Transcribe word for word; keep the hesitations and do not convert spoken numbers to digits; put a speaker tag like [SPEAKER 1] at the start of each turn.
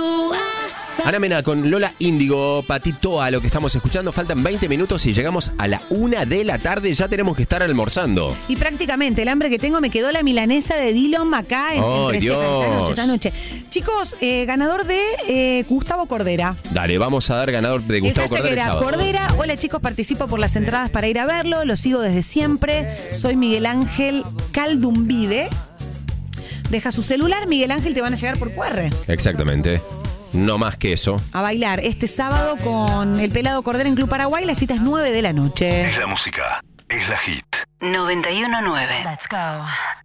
[SPEAKER 1] Ana Mena con Lola Índigo, Patito a lo que estamos escuchando. Faltan veinte minutos y llegamos a la una de la tarde. Ya tenemos que estar almorzando.
[SPEAKER 2] Y prácticamente el hambre que tengo me quedó la milanesa de Dillon acá en,
[SPEAKER 1] ¡Oh,
[SPEAKER 2] en
[SPEAKER 1] Dios!
[SPEAKER 2] Esta noche, esta noche. Chicos, eh, ganador de eh, Gustavo Cordera.
[SPEAKER 1] Dale, vamos a dar ganador de Gustavo
[SPEAKER 2] el hashtag
[SPEAKER 1] Cordera el
[SPEAKER 2] era
[SPEAKER 1] sábado.
[SPEAKER 2] Cordera. Hola chicos, participo por las entradas para ir a verlo. Lo sigo desde siempre. Soy Miguel Ángel Caldumbide. Deja su celular, Miguel Ángel, te van a llegar por Q R.
[SPEAKER 1] Exactamente. No más que eso.
[SPEAKER 2] A bailar este sábado con el Pelado Cordera en Club Paraguay. La cita es nueve de la noche.
[SPEAKER 3] Es la música, es la hit.
[SPEAKER 4] noventa y uno nueve. Let's go.